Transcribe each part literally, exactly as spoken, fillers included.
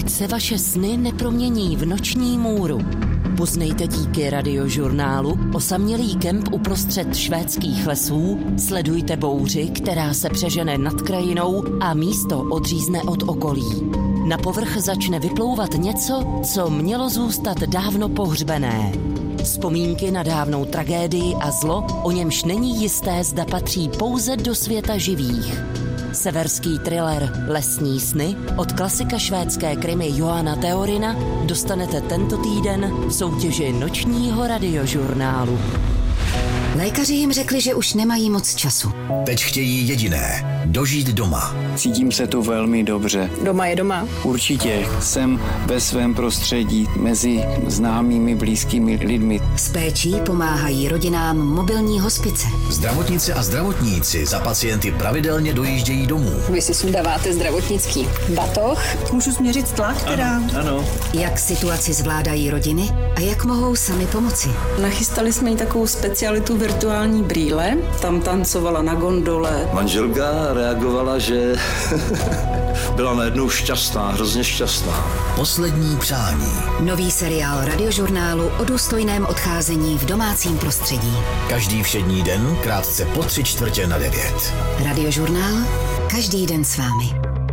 ať se vaše sny nepromění v noční můru. Poznejte díky radiožurnálu osamělý kemp uprostřed švédských lesů, sledujte bouři, která se přežene nad krajinou a místo odřízne od okolí. Na povrch začne vyplouvat něco, co mělo zůstat dávno pohřbené. Vzpomínky na dávnou tragédii a zlo, o němž není jisté, zda patří pouze do světa živých. Severský thriller Lesní sny od klasika švédské krimi Johana Theorina dostanete tento týden v soutěži nočního radiožurnálu. Lékaři jim řekli, že už nemají moc času. Teď chtějí jediné. Dožít doma. Cítím se tu velmi dobře. Doma je doma. Určitě. Jsem ve svém prostředí, mezi známými, blízkými lidmi. S péčí pomáhají rodinám mobilní hospice. Zdravotnice a zdravotníci za pacienty pravidelně dojíždějí domů. Vy si sundáváte zdravotnický batoh. Můžu změřit tlak teda? Ano, ano. Jak situaci zvládají rodiny a jak mohou sami pomoci. Nachystali jsme jí takovou specialitu virtuální brýle. Tam tancovala na gondole. Manželka reagovala, že byla najednou šťastná, hrozně šťastná. Poslední přání. Nový seriál radiožurnálu o důstojném odcházení v domácím prostředí. Každý všední den, krátce po tři čtvrtě na devět. Radiožurnál, každý den s vámi.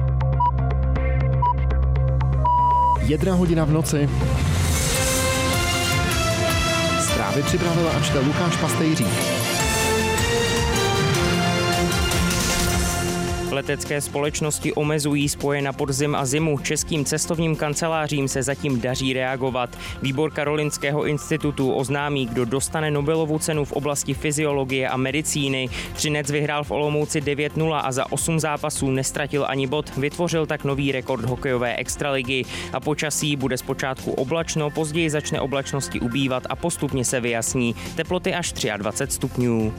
Jedna hodina v noci. Zprávy připravila a čte Lukáš Pastejřík. Letecké společnosti omezují spoje na podzim a zimu. Českým cestovním kancelářím se zatím daří reagovat. Výbor Karolinského institutu oznámí, kdo dostane Nobelovu cenu v oblasti fyziologie a medicíny. Třinec vyhrál v Olomouci devět nula a za osm zápasů nestratil ani bod. Vytvořil tak nový rekord hokejové extraligy. A počasí bude zpočátku oblačno, později začne oblačnosti ubývat a postupně se vyjasní. Teploty až dvacet tři stupňů.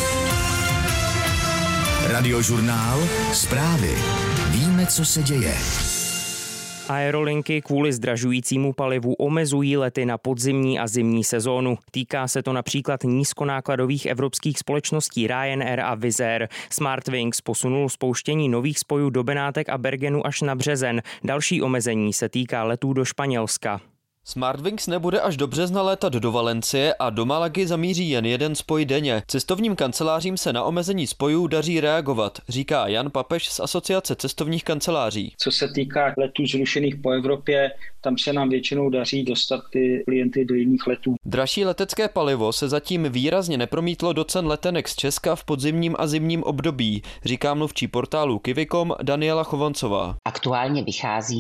Radiožurnál, zprávy. Víme, co se děje. Aerolinky kvůli zdražujícímu palivu omezují lety na podzimní a zimní sezónu. Týká se to například nízkonákladových evropských společností Ryanair a Wizz Air. Smartwings posunul spouštění nových spojů do Benátek a Bergenu až na březen. Další omezení se týká letů do Španělska. Smartwings nebude až do března létat do Valencie a do Malagy zamíří jen jeden spoj denně. Cestovním kancelářím se na omezení spojů daří reagovat, říká Jan Papež z Asociace cestovních kanceláří. Co se týká letů zrušených po Evropě, tam se nám většinou daří dostat ty klienty do jiných letů. Dražší letecké palivo se zatím výrazně nepromítlo do cen letenek z Česka v podzimním a zimním období, říká mluvčí portálu Kivikom Daniela Chovancová. Aktuálně vychází